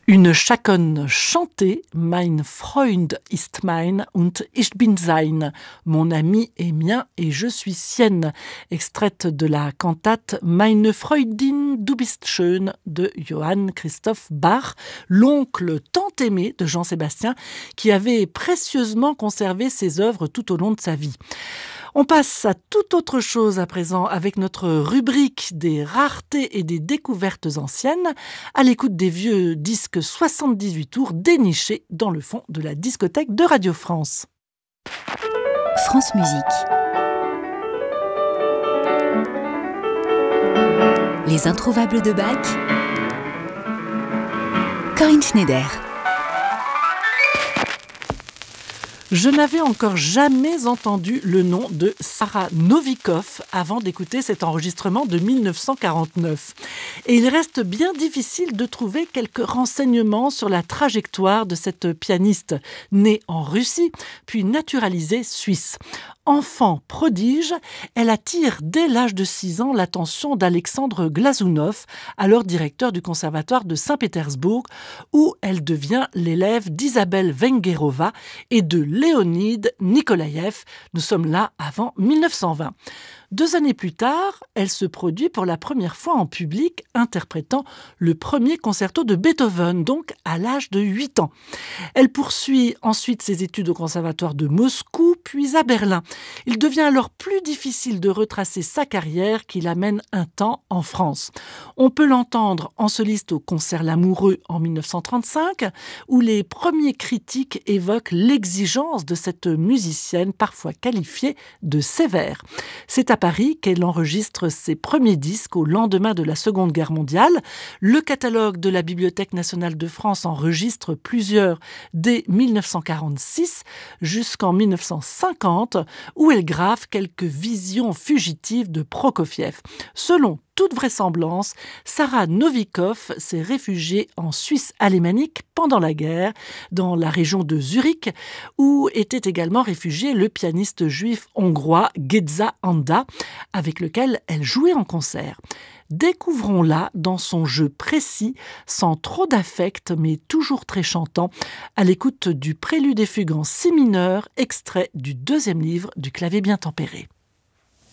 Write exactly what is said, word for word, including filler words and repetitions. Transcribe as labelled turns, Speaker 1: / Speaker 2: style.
Speaker 1: Une Chaconne chantée, Mein Freund ist mein und ich bin sein. Mon ami est mien et je suis sienne. Extraite de la cantate Meine Freundin, du bist schön de Johann Christoph Bach, l'oncle tant aimé de Jean-Sébastien, qui avait précieusement conservé ses œuvres tout au long de sa vie. On passe à toute autre chose à présent avec notre rubrique des raretés et des découvertes anciennes, à l'écoute des vieux disques soixante-dix-huit tours dénichés dans le fond de la discothèque de Radio France.
Speaker 2: France Musique. Les introuvables de Bach. Corinne Schneider.
Speaker 1: Je n'avais encore jamais entendu le nom de Sarah Novikov avant d'écouter cet enregistrement de mille neuf cent quarante-neuf. Et il reste bien difficile de trouver quelques renseignements sur la trajectoire de cette pianiste née en Russie, puis naturalisée suisse. Enfant prodige, elle attire dès l'âge de six ans l'attention d'Alexandre Glazounov, alors directeur du conservatoire de Saint-Pétersbourg, où elle devient l'élève d'Isabelle Vengerova et de Léonide Nikolaïev. Nous sommes là avant mille neuf cent vingt. Deux années plus tard, elle se produit pour la première fois en public, interprétant le premier concerto de Beethoven, donc à l'âge de huit ans. Elle poursuit ensuite ses études au conservatoire de Moscou, puis à Berlin. Il devient alors plus difficile de retracer sa carrière qui l'amène un temps en France. On peut l'entendre en soliste au Concert Lamoureux en mille neuf cent trente-cinq, où les premiers critiques évoquent l'exigence de cette musicienne, parfois qualifiée de sévère. C'est à Paris qu'elle enregistre ses premiers disques au lendemain de la Seconde Guerre mondiale. Le catalogue de la Bibliothèque nationale de France enregistre plusieurs dès mille neuf cent quarante-six jusqu'en mille neuf cent cinquante, où elle grave quelques visions fugitives de Prokofiev. Selon toute vraisemblance, Sarah Novikov s'est réfugiée en Suisse alémanique pendant la guerre, dans la région de Zurich, où était également réfugié le pianiste juif hongrois Géza Anda, avec lequel elle jouait en concert. Découvrons-la dans son jeu précis, sans trop d'affect, mais toujours très chantant, à l'écoute du prélude et fugue en si mineur, extrait du deuxième livre du clavier bien tempéré.